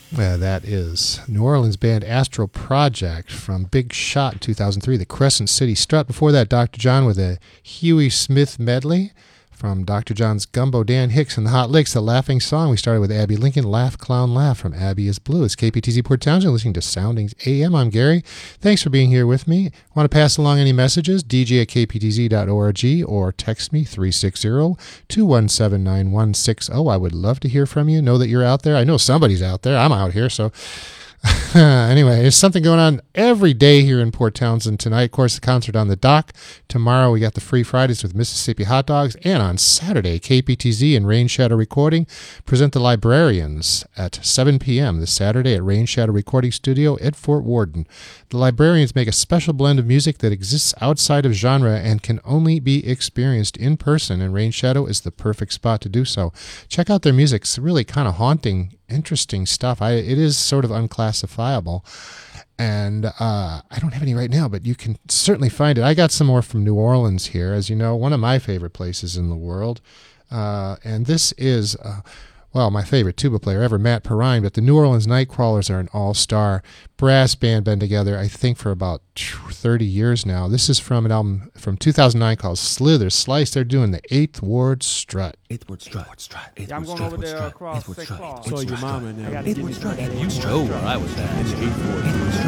That is New Orleans band Astral Project from Big Shot 2003, the Crescent City Strut. Before that, Dr. John with a Huey Smith medley from Dr. John's Gumbo, Dan Hicks and the Hot Licks, the Laughing Song. We started with Abby Lincoln, Laugh Clown Laugh from Abby is Blue. It's KPTZ Port Townsend, listening to Soundings AM. I'm Gary. Thanks for being here with me. Want to pass along any messages? DJ at kptz.org or text me 360-217-9160. I would love to hear from you. Know that you're out there. I know somebody's out there. I'm out here, so... Anyway, there's something going on every day here in Port Townsend tonight. Of course, the concert on the dock. Tomorrow we got the Free Fridays with Mississippi Hot Dogs. And on Saturday, KPTZ and Rain Shadow Recording present the Librarians at 7 p.m. this Saturday at Rain Shadow Recording Studio at Fort Worden. The Librarians make a special blend of music that exists outside of genre and can only be experienced in person, and Rain Shadow is the perfect spot to do so. Check out their music. It's really kind of haunting, interesting stuff. It is sort of unclassifiable, and I don't have any right now, but you can certainly find it. I got some more from New Orleans here, as you know, one of my favorite places in the world, and this is... my favorite tuba player ever, Matt Perrine, but the New Orleans Nightcrawlers are an all-star brass band, been together, I think, for about 30 years now. This is from an album from 2009 called Slither Slice. They're doing the 8th Ward Strut. 8th Ward Strut. Yeah, I'm going over there across St. Clair. Saw your mama now. 8th Ward Strut. You know where I was at. 8th Ward Strut.